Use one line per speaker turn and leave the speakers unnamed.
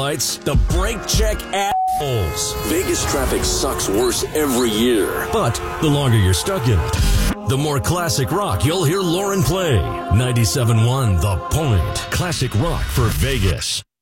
lights, the brake check assholes.
Vegas traffic sucks worse every year.
But the longer you're stuck in it, the more classic rock you'll hear Lauren play. 97.1 The Point. Classic rock for Vegas.